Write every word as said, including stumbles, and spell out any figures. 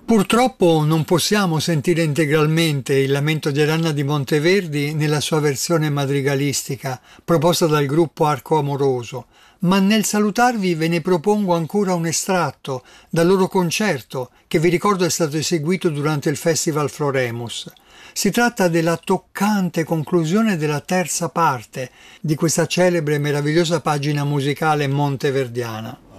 Purtroppo non possiamo sentire integralmente il lamento di Aranna di Monteverdi nella sua versione madrigalistica proposta dal gruppo Arco Amoroso, ma nel salutarvi ve ne propongo ancora un estratto dal loro concerto che vi ricordo è stato eseguito durante il Festival Floremus. Si tratta della toccante conclusione della terza parte di questa celebre e meravigliosa pagina musicale monteverdiana.